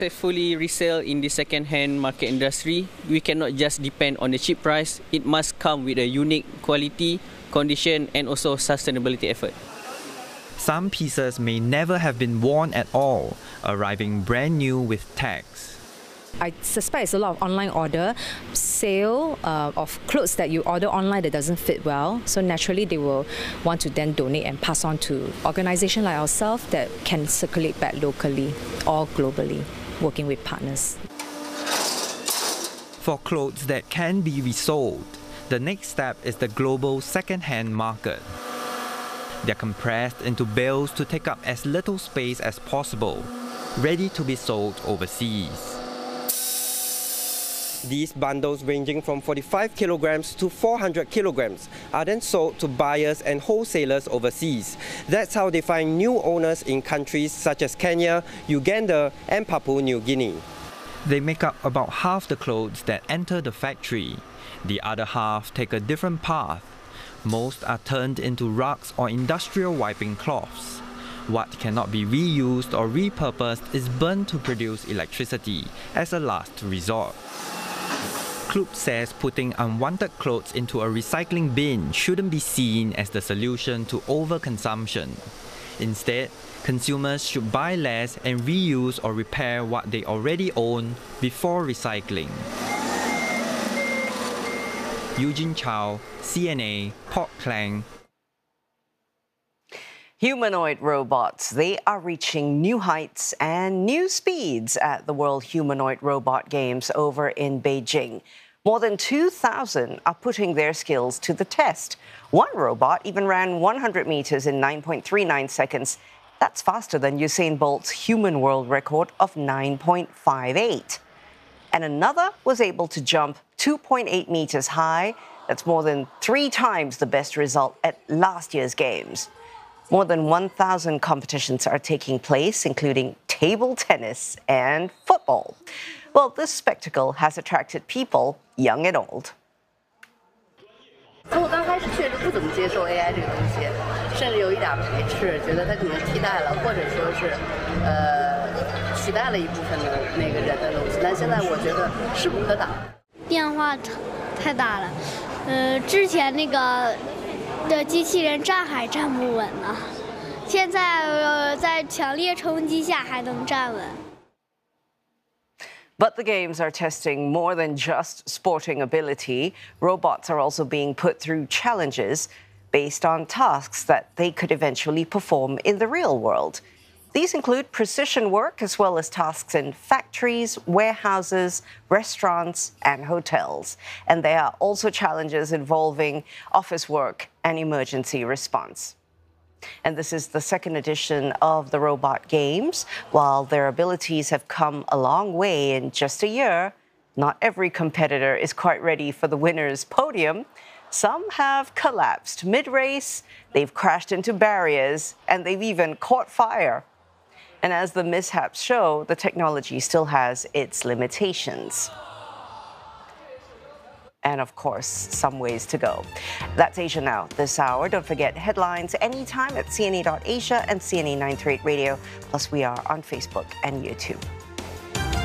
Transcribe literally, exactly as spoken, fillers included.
Fully resale in the second-hand market industry, we cannot just depend on the cheap price. It must come with a unique quality, condition and also sustainability effort. Some pieces may never have been worn at all, arriving brand new with tags. I suspect it's a lot of online order, sale uh, of clothes that you order online that doesn't fit well. So naturally they will want to then donate and pass on to organisations like ourselves that can circulate back locally or globally, working with partners. For clothes that can be resold, the next step is the global second-hand market. They're compressed into bales to take up as little space as possible, ready to be sold overseas. These bundles ranging from forty-five kilograms to four hundred kilograms are then sold to buyers and wholesalers overseas. That's how they find new owners in countries such as Kenya, Uganda and Papua New Guinea. They make up about half the clothes that enter the factory. The other half take a different path. Most are turned into rugs or industrial wiping cloths. What cannot be reused or repurposed is burned to produce electricity as a last resort. Kloop says putting unwanted clothes into a recycling bin shouldn't be seen as the solution to overconsumption. Instead, consumers should buy less and reuse or repair what they already own before recycling. Eugene Chow, C N A, Port Klang. Humanoid robots, they are reaching new heights and new speeds at the World Humanoid Robot Games over in Beijing. More than two thousand are putting their skills to the test. One robot even ran one hundred meters in nine point three nine seconds. That's faster than Usain Bolt's human world record of nine point five eight. And another was able to jump two point eight meters high. That's more than three times the best result at last year's games. More than one thousand competitions are taking place, including table tennis and football. Well, this spectacle has attracted people, young and old. 我刚开始确实不怎么接受 A I 这个东西，甚至有一点排斥，觉得它可能替代了，或者说是呃取代了一部分的那个人的东西。但现在我觉得势不可挡。 变化太大了，呃，之前那个。 的机器人站还站不稳呢，现在呃在强烈冲击下还能站稳。 But the games are testing more than just sporting ability. Robots are also being put through challenges based on tasks that they could eventually perform in the real world. These include precision work as well as tasks in factories, warehouses, restaurants and hotels. And there are also challenges involving office work and emergency response. And this is the second edition of the Robot Games. While their abilities have come a long way in just a year, not every competitor is quite ready for the winner's podium. Some have collapsed mid-race, they've crashed into barriers, and they've even caught fire. And as the mishaps show, the technology still has its limitations. And of course, some ways to go. That's Asia Now this hour. Don't forget headlines anytime at C N A dot asia and C N A nine thirty-eight Radio. Plus, we are on Facebook and YouTube.